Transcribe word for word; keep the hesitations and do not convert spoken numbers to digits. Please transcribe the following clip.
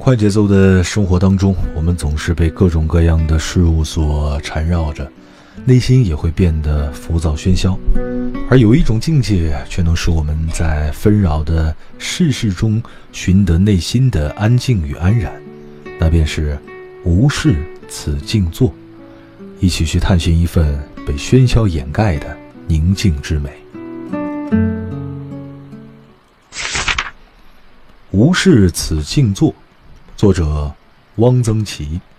快节奏的生活当中，我们总是被各种各样的事物所缠绕着，内心也会变得浮躁喧嚣。而有一种境界，却能使我们在纷扰的世事中寻得内心的安静与安然，那便是无事此静坐。一起去探寻一份被喧嚣掩盖的宁静之美。无事此静坐，作者汪曾祺。